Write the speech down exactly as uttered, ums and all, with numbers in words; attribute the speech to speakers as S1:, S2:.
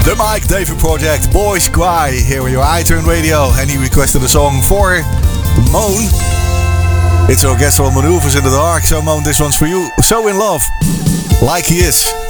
S1: The Mike David Project, Boys Cry, here on your iTunes radio. And he requested a song for Moan. It's Orchestral Maneuvers in the Dark. So Moan, this one's for you. So in love, like he is.